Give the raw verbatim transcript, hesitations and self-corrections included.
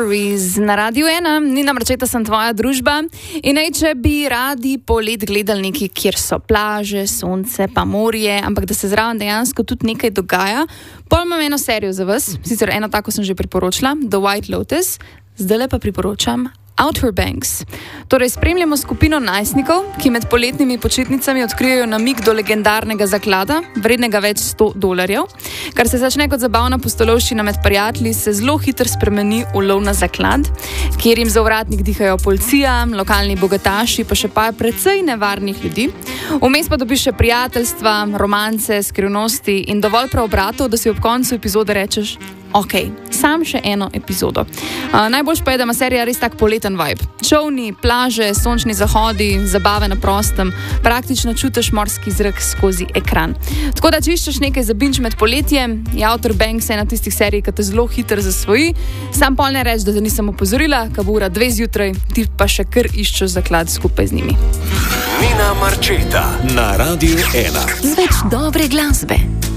Memories na Radiu ena, Nina Marčeta sem tvoja družba in naj, če bi radi polet gledali nekaj, kjer so plaže, sonce, pa morje, ampak da se zraven dejansko tudi nekaj dogaja, pol imam eno serijo za vas, sicer eno tako sem že priporočila, The White Lotus, zdaj pa priporočam Outer Banks. Torej spremljamo skupino najstnikov, ki med poletnimi počitnicami odkrijejo namig do legendarnega zaklada, vrednega več sto dolarjev. Kar se začne kot zabavna pustolovščina med prijatelji, se zelo hitro spremeni v lov na zaklad, kjer jim za ovratnik dihajo policija, lokalni bogataši, pa še pa precej nevarnih ljudi. Vmes pa dobiš še prijateljstva, romance, skrivnosti in dovolj preobratov, da si ob koncu epizode rečeš: ok, sam še eno epizodo. Uh, najboljš pa je, da ima serija res tak poleten vibe. Čovni, plaže, sončni zahodi, zabave na prostem, praktično čutiš morski zrak skozi ekran. Tako da, če iščeš nekaj za binge med poletjem, je Outer Banks ena tistih serij, ki te zelo hitro zasvoji. Sam pol ne reč, da te nisem opozorila, ka bo ura dve zjutraj, ti pa še kar iščeš zaklad skupaj z njimi. Nina Marčeta na Radiu ena. Z več dobre glasbe.